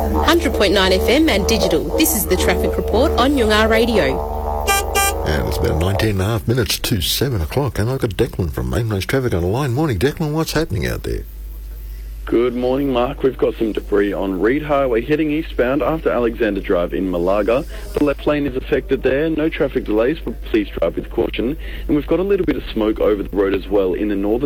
100.9 FM and digital. This is the Traffic Report on Yungar Radio. And it's about 19 and a half minutes to 7 o'clock, and I've got Declan from Main Roads Traffic on the line. Morning, Declan. What's happening out there? Good morning, Mark. We've got some debris on Reed Highway heading eastbound after Alexander Drive in Malaga. The left lane is affected there. No traffic delays, but please drive with caution. And we've got a little bit of smoke over the road as well in the northern